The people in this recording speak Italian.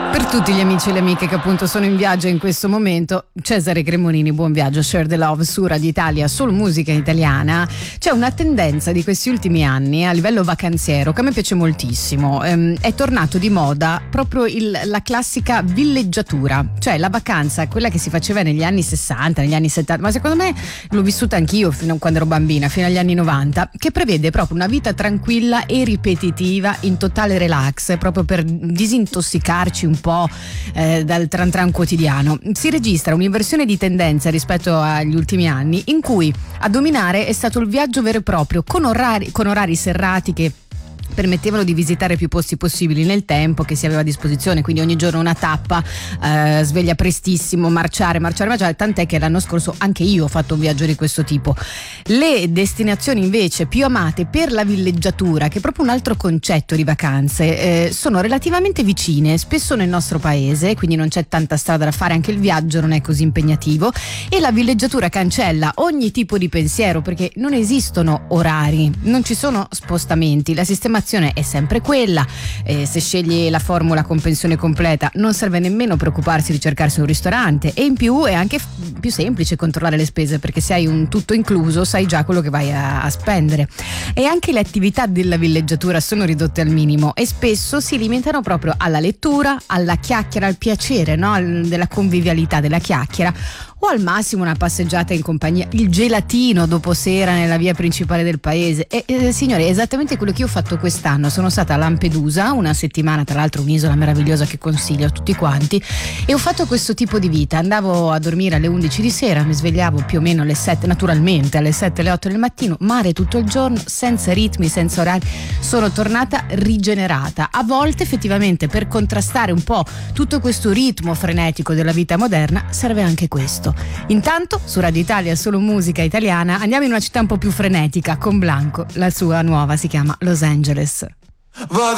Per tutti gli amici e le amiche che appunto sono in viaggio in questo momento, Cesare Cremonini, buon viaggio, Share the Love su Radio Italia, solo musica italiana. C'è una tendenza di questi ultimi anni a livello vacanziero che a me piace moltissimo, è tornato di moda proprio la classica villeggiatura, cioè la vacanza, quella che si faceva negli anni 60, negli anni 70, ma secondo me l'ho vissuta anch'io fino a quando ero bambina, fino agli anni 90, che prevede proprio una vita tranquilla e ripetitiva in totale relax, proprio per disintossicarci un po' dal tran tran quotidiano. Si registra un'inversione di tendenza rispetto agli ultimi anni, in cui a dominare è stato il viaggio vero e proprio, con orari serrati che permettevano di visitare più posti possibili nel tempo che si aveva a disposizione, quindi ogni giorno una tappa, sveglia prestissimo, marciare, tant'è che l'anno scorso anche io ho fatto un viaggio di questo tipo. Le destinazioni invece più amate per la villeggiatura, che è proprio un altro concetto di vacanze, sono relativamente vicine, spesso nel nostro paese, quindi non c'è tanta strada da fare, anche il viaggio non è così impegnativo e la villeggiatura cancella ogni tipo di pensiero, perché non esistono orari, non ci sono spostamenti, la sistemazione è sempre quella, se scegli la formula con pensione completa non serve nemmeno preoccuparsi di cercarsi un ristorante, e in più è anche più semplice controllare le spese, perché se hai un tutto incluso sai già quello che vai a spendere, e anche le attività della villeggiatura sono ridotte al minimo e spesso si limitano proprio alla lettura, alla chiacchiera, al piacere, no? Della convivialità, della chiacchiera, o al massimo una passeggiata in compagnia, il gelatino dopo sera nella via principale del paese. E signori, è esattamente quello che io ho fatto quest'anno. Sono stata a Lampedusa una settimana, tra l'altro un'isola meravigliosa che consiglio a tutti quanti, e ho fatto questo tipo di vita. Andavo a dormire alle 11 di sera, mi svegliavo più o meno alle 7, naturalmente alle 7, alle 8 del mattino, mare tutto il giorno, senza ritmi, senza orari. Sono tornata rigenerata. A volte effettivamente per contrastare un po' tutto questo ritmo frenetico della vita moderna serve anche questo. Intanto su Radio Italia, solo musica italiana, andiamo in una città un po' più frenetica con Blanco. La sua nuova si chiama Los Angeles. Vado